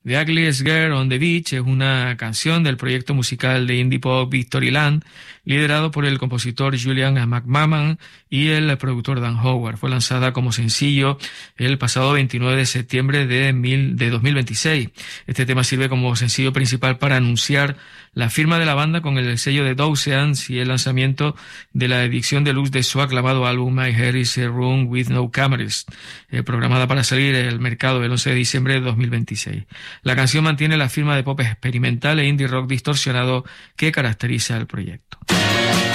The Ugliest Girl on the Beach es una canción del proyecto musical de indie pop Victoryland, liderado por el compositor Julian McMahon y el productor Dan Howard. Fue lanzada como sencillo el pasado 29 de septiembre de 2026. Este tema sirve como sencillo principal para anunciar la firma de la banda con el sello de Doceans y el lanzamiento de la edición deluxe de su aclamado álbum My Hair is a Room with No Cameras, programada para salir al mercado el 11 de diciembre de 2026. La canción mantiene la firma de pop experimental e indie rock distorsionado que caracteriza el proyecto.